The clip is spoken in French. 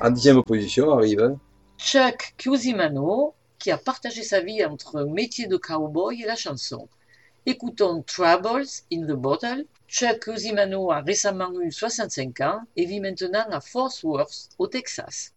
En 10e position arrive Chuck Cusimano, qui a partagé sa vie entre métier de cowboy et la chanson. Écoutons Troubles in the Bottle. Chuck Cusimano a récemment eu 65 ans et vit maintenant à Fort Worth, au Texas.